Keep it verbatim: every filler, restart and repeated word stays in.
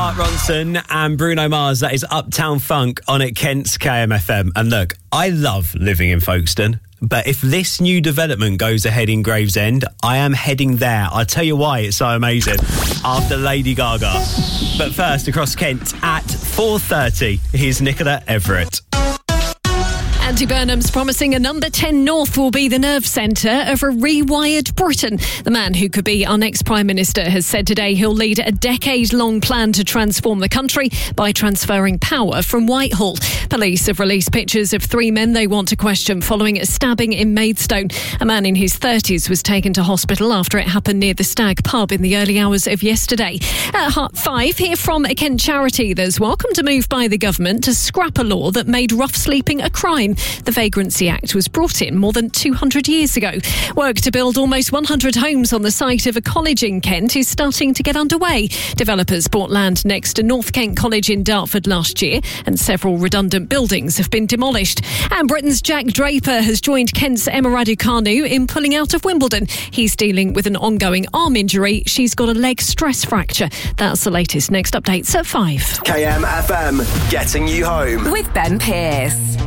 Mark Ronson and Bruno Mars. That is Uptown Funk on at Kent's K M F M. And look, I love living in Folkestone, but if this new development goes ahead in Gravesend, I am heading there. I'll tell you why it's so amazing. After Lady Gaga. But first, across Kent at four thirty, here's Nicola Everett. Andy Burnham's promising a number ten North will be the nerve centre of a rewired Britain. The man who could be our next Prime Minister has said today he'll lead a decade-long plan to transform the country by transferring power from Whitehall. Police have released pictures of three men they want to question following a stabbing in Maidstone. A man in his thirties was taken to hospital after it happened near the Stag pub in the early hours of yesterday. At half five, hear from a Kent charity there's welcomed a move by the government to scrap a law that made rough sleeping a crime. The Vagrancy Act was brought in more than two hundred years ago. Work to build almost one hundred homes on the site of a college in Kent is starting to get underway. Developers bought land next to North Kent College in Dartford last year, and several redundant buildings have been demolished. And Britain's Jack Draper has joined Kent's Emma Raducanu in pulling out of Wimbledon. He's dealing with an ongoing arm injury. She's got a leg stress fracture. That's the latest. Next updates at five. K M F M, getting you home. With Ben Pearce.